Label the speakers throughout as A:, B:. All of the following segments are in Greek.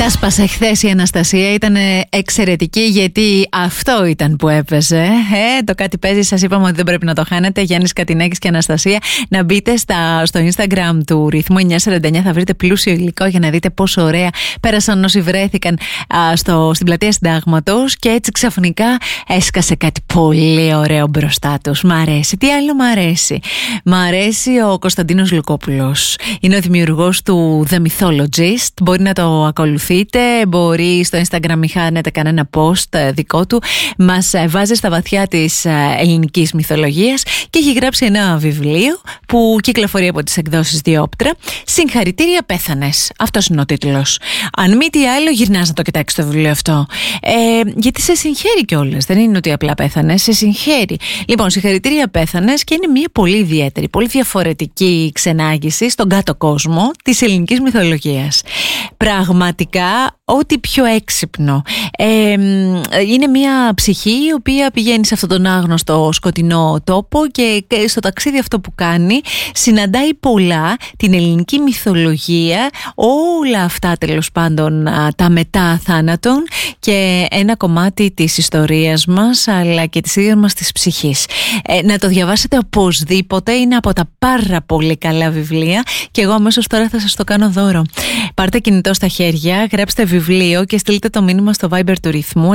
A: Έσπασε χθες η Αναστασία, ήταν εξαιρετική γιατί αυτό ήταν που έπαιζε. Το κάτι παίζει, σας είπαμε ότι δεν πρέπει να το χάνετε. Γιάννης Κατινάκης και Αναστασία. Να μπείτε στο Instagram του Ρυθμού 949, θα βρείτε πλούσιο υλικό για να δείτε πόσο ωραία πέρασαν όσοι βρέθηκαν στην πλατεία Συντάγματος. Και έτσι ξαφνικά έσκασε κάτι πολύ ωραίο μπροστά τους. Μ' αρέσει. Τι άλλο μ' αρέσει? Μ' αρέσει ο Κωνσταντίνος Λουκόπουλος. Είναι ο δημιουργός του The Mythologist. Μπορεί να το ακολουθείτε, μπορεί στο Instagram μην χάνετε κανένα post δικό του. Μας βάζει στα βαθιά της ελληνικής μυθολογίας και έχει γράψει ένα βιβλίο που κυκλοφορεί από τις εκδόσεις Διόπτρα. Συγχαρητήρια, πέθανες. Αυτός είναι ο τίτλος. Αν μη τι άλλο, γυρνάς να το κοιτάξεις το βιβλίο αυτό. Γιατί σε συγχαίρει κιόλας. Δεν είναι ότι απλά πέθανες, σε συγχαίρει. Λοιπόν, συγχαρητήρια, πέθανες, και είναι μια πολύ ιδιαίτερη, πολύ διαφορετική ξενάγηση στον κάτω κόσμο της ελληνικής μυθολογίας. Πραγματικά ό,τι πιο έξυπνο. Είναι μια ψυχή η οποία πηγαίνει σε αυτόν τον άγνωστο σκοτεινό τόπο και στο ταξίδι αυτό που κάνει συναντάει πολλά, την ελληνική μυθολογία, όλα αυτά τέλος πάντων τα μετά θάνατον και ένα κομμάτι της ιστορίας μας αλλά και της ίδιας μας της ψυχής. Να το διαβάσετε οπωσδήποτε, είναι από τα πάρα πολύ καλά βιβλία και εγώ αμέσως τώρα θα σας το κάνω δώρο. Πάρτε κινητό στα χέρια, γράψτε βιβλίο και στείλτε το μήνυμα στο Viber του Ρυθμού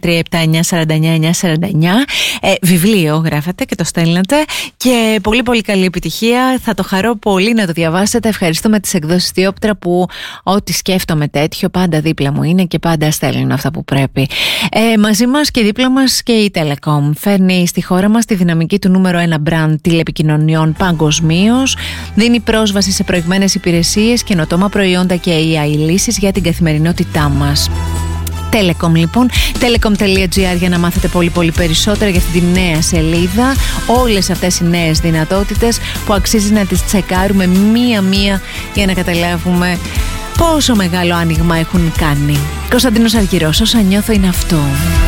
A: 6937949949. Βιβλίο γράφετε και το στέλνετε και πολύ πολύ καλή επιτυχία. Θα το χαρώ πολύ να το διαβάσετε. Ευχαριστούμε τις εκδόσεις Διόπτρα που ό,τι σκέφτομαι τέτοιο πάντα δίπλα μου είναι και πάντα στέλνουν αυτά που πρέπει. Μαζί μας και δίπλα μας και η Telecom. Φέρνει στη χώρα μας τη δυναμική του νούμερο 1 brand τηλεπικοινωνιών παγκοσμίως. Δίνει πρόσβαση σε προηγμένες υπηρεσίες, καινοτόμα προϊόντα και AI λύσεις για την καθημερινότητά μας. Telecom λοιπόν, telecom.gr για να μάθετε πολύ πολύ περισσότερα για αυτή τη νέα σελίδα. Όλες αυτές οι νέες δυνατότητες που αξίζει να τις τσεκάρουμε μία-μία για να καταλάβουμε πόσο μεγάλο άνοιγμα έχουν κάνει. Κωνσταντίνος Αργυρός, όσα νιώθω είναι αυτό.